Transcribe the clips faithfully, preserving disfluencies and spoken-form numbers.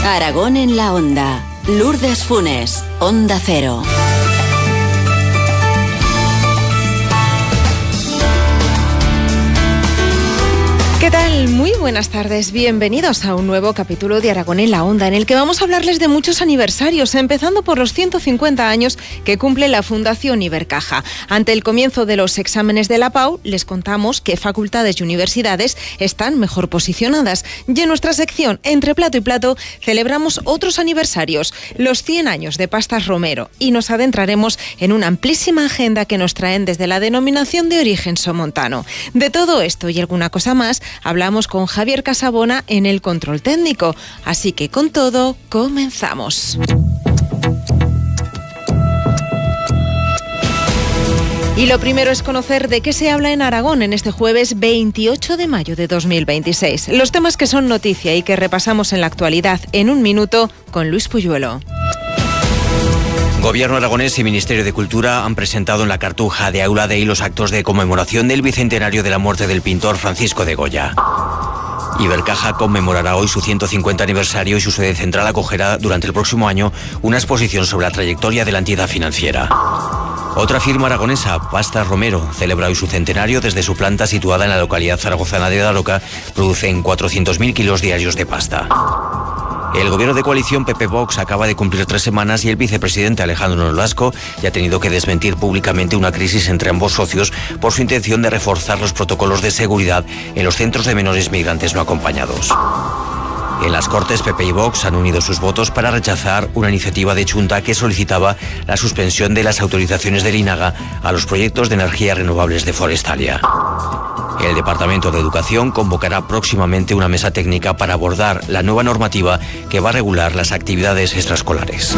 Aragón en la Onda. Lourdes Funes, Onda Cero. ¿Qué tal? Muy buenas tardes. Bienvenidos a un nuevo capítulo de Aragón en la Onda, en el que vamos a hablarles de muchos aniversarios, empezando por los ciento cincuenta años que cumple la Fundación Ibercaja. Ante el comienzo de los exámenes de la Pau, les contamos qué facultades y universidades están mejor posicionadas. Y en nuestra sección Entre Plato y Plato celebramos otros aniversarios, los cien años de Pastas Romero, y nos adentraremos en una amplísima agenda que nos traen desde la denominación de origen somontano. De todo esto y alguna cosa más hablamos con Javier Casabona en el control técnico. Así que con todo, comenzamos. Y lo primero es conocer de qué se habla en Aragón en este jueves veintiocho de mayo de dos mil veintiséis. Los temas que son noticia y que repasamos en la actualidad en un minuto con Luis Puyuelo. Gobierno aragonés y Ministerio de Cultura han presentado en la Cartuja de Aula Dei los actos de conmemoración del bicentenario de la muerte del pintor Francisco de Goya. Ibercaja conmemorará hoy su ciento cincuenta aniversario y su sede central acogerá durante el próximo año una exposición sobre la trayectoria de la entidad financiera. Otra firma aragonesa, Pastas Romero, celebra hoy su centenario. Desde su planta situada en la localidad zaragozana de Daroca, producen cuatrocientos mil kilos diarios de pasta. El gobierno de coalición P P-Vox acaba de cumplir tres semanas y el vicepresidente Alejandro Nolasco ya ha tenido que desmentir públicamente una crisis entre ambos socios por su intención de reforzar los protocolos de seguridad en los centros de menores migrantes no acompañados. En las Cortes, P P y Vox han unido sus votos para rechazar una iniciativa de Chunta que solicitaba la suspensión de las autorizaciones del INAGA a los proyectos de energías renovables de Forestalia. El Departamento de Educación convocará próximamente una mesa técnica para abordar la nueva normativa que va a regular las actividades extraescolares.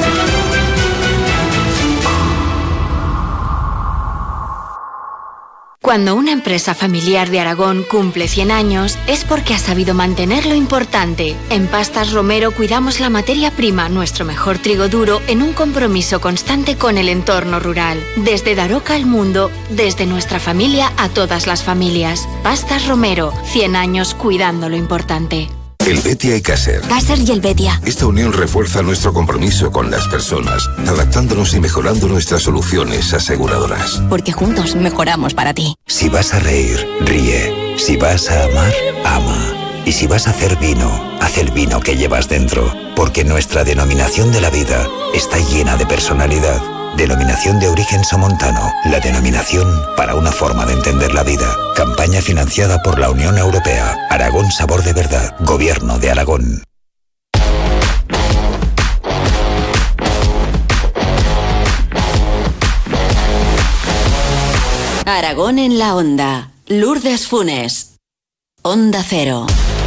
Cuando una empresa familiar de Aragón cumple cien años, es porque ha sabido mantener lo importante. En Pastas Romero cuidamos la materia prima, nuestro mejor trigo duro, en un compromiso constante con el entorno rural. Desde Daroca al mundo, desde nuestra familia a todas las familias. Pastas Romero, cien años cuidando lo importante. Helvetia y Caser. Caser y Helvetia. Esta unión refuerza nuestro compromiso con las personas, adaptándonos y mejorando nuestras soluciones aseguradoras. Porque juntos mejoramos para ti. Si vas a reír, ríe. Si vas a amar, ama. Y si vas a hacer vino, haz el vino que llevas dentro. Porque nuestra denominación de la vida está llena de personalidad. Denominación de origen somontano. La denominación para una forma de entender la vida. Campaña financiada por la Unión Europea. Aragón Sabor de Verdad. Gobierno de Aragón. Aragón en la Onda. Lourdes Funes, Onda Cero.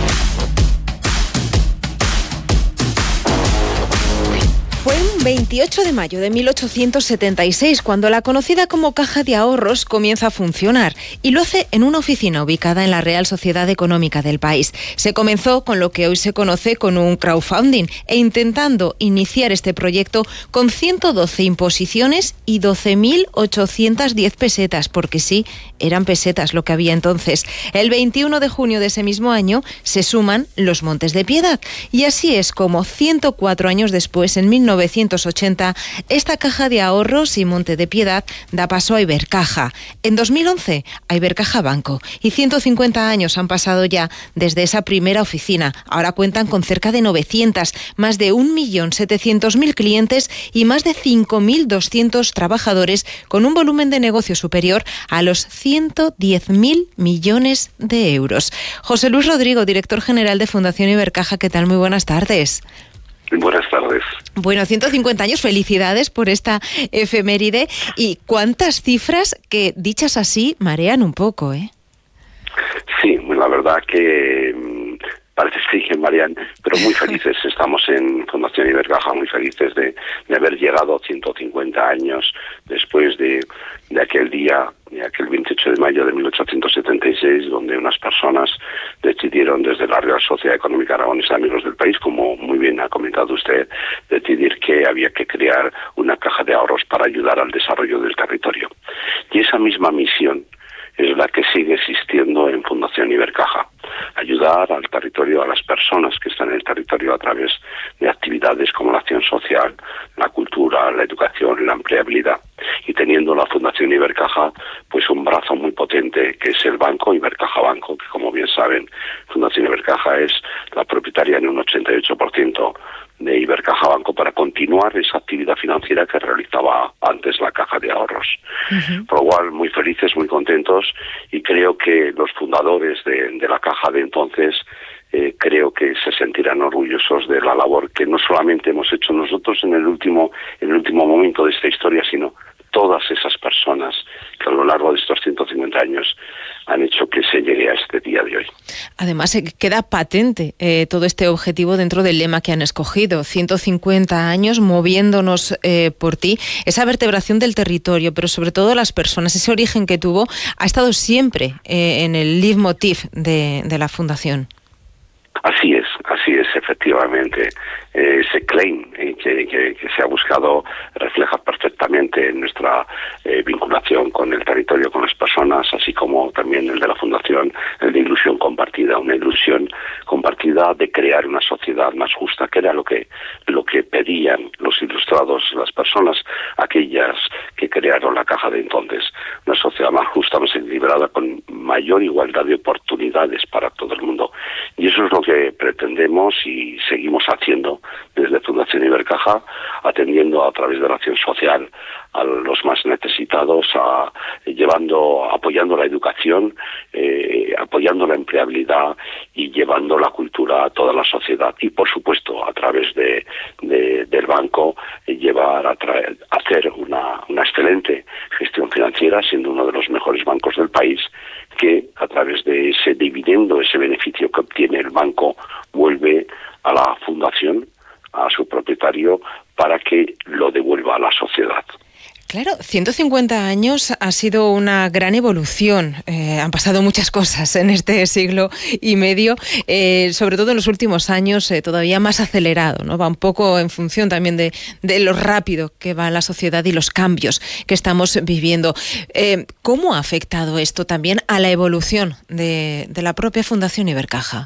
Fue un veintiocho de mayo de mil ochocientos setenta y seis cuando la conocida como Caja de Ahorros comienza a funcionar, y lo hace en una oficina ubicada en la Real Sociedad Económica del país. Se comenzó con lo que hoy se conoce con un crowdfunding e intentando iniciar este proyecto con ciento doce imposiciones y doce mil ochocientas diez pesetas, porque sí, eran pesetas lo que había entonces. El veintiuno de junio de ese mismo año se suman los Montes de Piedad, y así es como ciento cuatro años después, en mil novecientos ochenta, esta Caja de Ahorros y Monte de Piedad da paso a Ibercaja. En dos mil once, a Ibercaja Banco. Y ciento cincuenta años han pasado ya desde esa primera oficina. Ahora cuentan con cerca de novecientos, más de un millón setecientos mil clientes y más de cinco mil doscientos trabajadores, con un volumen de negocio superior a los ciento diez mil millones de euros. José Luis Rodrigo, director general de Fundación Ibercaja, ¿qué tal? Muy buenas tardes. Buenas tardes. Bueno, ciento cincuenta años, felicidades por esta efeméride, y cuántas cifras que, dichas así, marean un poco, ¿eh? Sí, la verdad que mmm, parece sí que marean, pero muy felices. Estamos en Fundación Ibercaja muy felices de, de haber llegado a ciento cincuenta años después de, de aquel día, de aquel veintiocho de mayo de mil ochocientos setenta y seis, donde unas personas decidieron desde la Real Sociedad Económica Aragonesa, Amigos del País, como muy bien ha comentado usted, decidir que había que crear una caja de ahorros para ayudar al desarrollo del territorio. Y esa misma misión es la que sigue existiendo en Fundación Ibercaja. ayudar al territorio, a las personas que están en el territorio a través de actividades como la acción social, la cultura, la educación, la empleabilidad. Y teniendo la Fundación Ibercaja, pues un brazo muy potente que es el banco, Ibercaja Banco, que como bien saben, Fundación Ibercaja es la propietaria en un ochenta y ocho por ciento de Ibercaja Banco para continuar esa actividad financiera que realizaba antes la Caja de Ahorros. Uh-huh. Por lo cual, muy felices, muy contentos, y creo que los fundadores de, de la Caja de entonces eh, creo que se sentirán orgullosos de la labor que no solamente hemos hecho nosotros en el último, en el último momento de esta historia, sino todas esas personas que a lo largo de estos ciento cincuenta años han hecho que se llegue a este día de hoy. Además, eh, queda patente eh, todo este objetivo dentro del lema que han escogido, ciento cincuenta años moviéndonos eh, por ti. Esa vertebración del territorio, pero sobre todo las personas, ese origen que tuvo, ha estado siempre eh, en el leitmotiv de, de la Fundación. Así es, así es, efectivamente. Eh, ese claim eh, que, que, que se ha buscado refleja perfectamente en nuestra eh, vinculación con el territorio, con las personas, así como también el de la Fundación, el de ilusión compartida, una ilusión compartida de crear una sociedad más justa, que era lo que lo que pedían los ilustrados, las personas, aquellas que crearon la Caja de entonces, una sociedad más justa, más equilibrada, con mayor igualdad de oportunidades para todo el mundo. Y eso es lo que pretendemos y seguimos haciendo desde Fundación Ibercaja, atendiendo a través de la acción social a los más necesitados, a, llevando, apoyando la educación, eh, apoyando la empleabilidad y llevando la cultura a toda la sociedad. Y por supuesto, a través de, de del banco, eh, llevar a traer, hacer una, una excelente gestión financiera, siendo uno de los mejores bancos del país, que a través de ese dividendo, ese beneficio que obtiene el banco, vuelve a la fundación, a su propietario, para que lo devuelva a la sociedad. Claro, ciento cincuenta años ha sido una gran evolución. Eh, han pasado muchas cosas en este siglo y medio, eh, sobre todo en los últimos años, eh, todavía más acelerado, ¿no? Va un poco en función también de, de lo rápido que va la sociedad y los cambios que estamos viviendo. Eh, ¿Cómo ha afectado esto también a la evolución de, de la propia Fundación Ibercaja?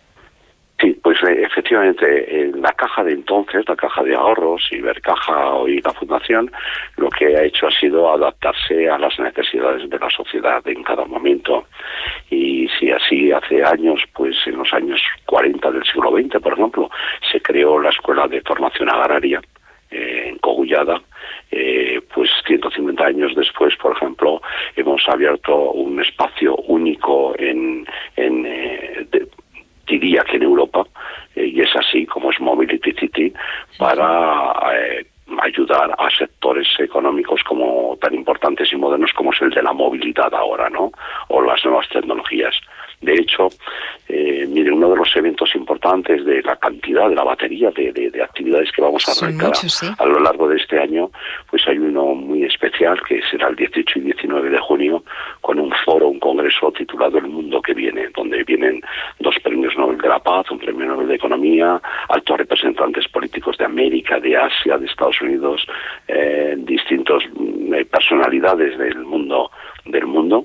Sí, pues eh, efectivamente, en la Caja de entonces, la Caja de Ahorros, Ibercaja y la Fundación, lo que ha hecho ha sido adaptarse a las necesidades de la sociedad en cada momento. Y si así hace años, pues en los años cuarenta del siglo veinte, por ejemplo, se creó la Escuela de Formación Agraria eh, en Cogullada, eh, pues ciento cincuenta años después, por ejemplo, hemos abierto un espacio único en... en eh, de, diría que en Europa, eh, y es así como es Mobility City, para eh, ayudar a sectores económicos como tan importantes y modernos como es el de la movilidad ahora, ¿no? O las nuevas tecnologías. De hecho, eh, mire, uno de los eventos importantes de la cantidad, de la batería de, de, de actividades que vamos a arrancar ¿sí? a lo largo de este año, pues hay uno muy especial que será el dieciocho y diecinueve de junio, con un foro, un congreso titulado El Mundo que Viene, donde vienen dos premios Nobel de la Paz, un premio Nobel de Economía, altos representantes políticos de América, de Asia, de Estados Unidos, eh, distintos eh, personalidades del mundo del mundo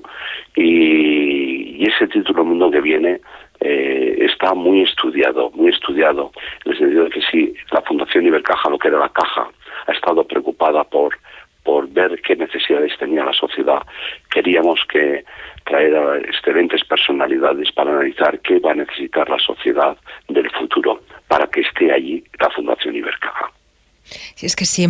y, y ese título El Mundo que Viene eh, está muy estudiado, muy estudiado, en el sentido de que si la Fundación Ibercaja, lo que era la caja, ha estado preocupada por por ver qué necesidades tenía la sociedad, queríamos que traer a excelentes personalidades para analizar qué va a necesitar la sociedad del futuro para que esté allí la Fundación Ibercaja. Si es que siempre